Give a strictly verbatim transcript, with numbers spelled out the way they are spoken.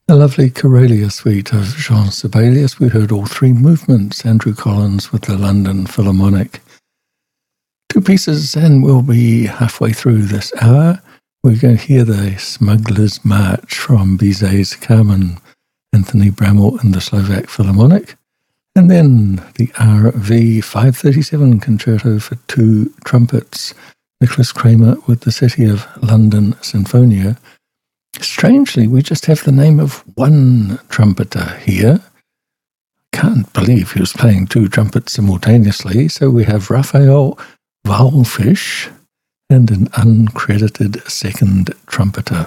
The lovely Corelia suite of Jean Sibelius. We heard all three movements. Andrew Collins with the London Philharmonic. Two pieces and we'll be halfway through this hour. We're going to hear the Smuggler's March from Bizet's Carmen, Anthony Bramall and the Slovak Philharmonic. And then the R V five thirty-seven Concerto for Two Trumpets, Nicholas Kramer with the City of London Sinfonia. Strangely, we just have the name of one trumpeter here. Can't believe he was playing two trumpets simultaneously. So we have Raphael Wallfisch and an uncredited second trumpeter.